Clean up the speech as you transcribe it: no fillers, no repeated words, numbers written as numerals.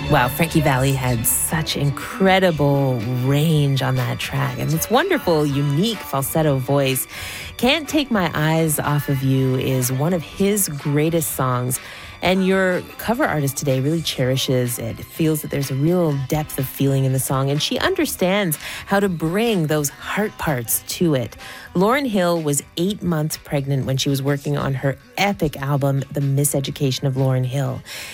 Wow, Frankie Valli had such incredible range on that track, and its wonderful, unique falsetto voice. Can't Take My Eyes Off of You is one of his greatest songs, and your cover artist today really cherishes it. It feels that there's a real depth of feeling in the song, and she understands how to bring those heart parts to it. Lauryn Hill was 8 months pregnant when she was working on her epic album, The Miseducation of Lauryn Hill.